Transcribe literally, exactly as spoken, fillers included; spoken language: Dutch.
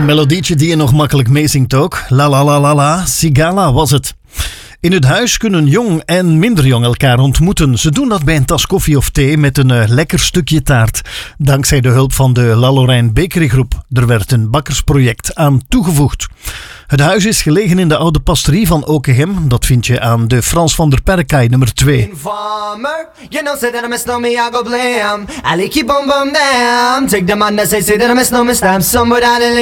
Een melodietje die je nog makkelijk meezingt ook. La la la la la, Sigala was het. In het huis kunnen jong en minder jong elkaar ontmoeten. Ze doen dat bij een tas koffie of thee met een uh, lekker stukje taart. Dankzij de hulp van de La Lorraine Bakery Groep. Er werd een bakkersproject aan toegevoegd. Het huis is gelegen in de oude pastorie van Okehem. Dat vind je aan de Frans van der Perkaai nummer twee. Informer, you know, say that I miss no me, I go blame. I like keep on bum them. Take them on, they say, say that I miss no me, stamp some without a